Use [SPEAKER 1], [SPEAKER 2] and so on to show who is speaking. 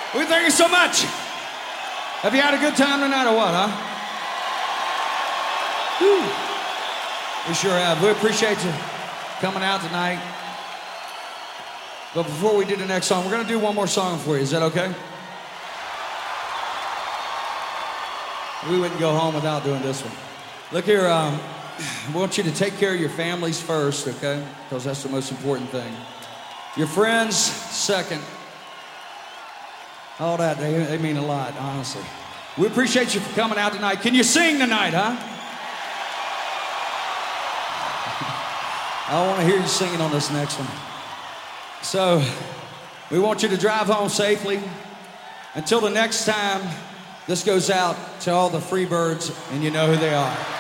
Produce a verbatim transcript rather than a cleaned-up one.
[SPEAKER 1] We thank you so much. Have you had a good time tonight or what, huh? Whew. We sure have. We appreciate you coming out tonight. But before we do the next song, we're going to do one more song for you. Is that okay? We wouldn't go home without doing this one. Look here, um, I want you to take care of your families first, okay? Because that's the most important thing. Your friends, second. All that, they, they mean a lot, honestly. We appreciate you for coming out tonight. Can you sing tonight, huh? I want to hear you singing on this next one. So, we want you to drive home safely. Until the next time, this goes out to all the free birds, and you know who they are.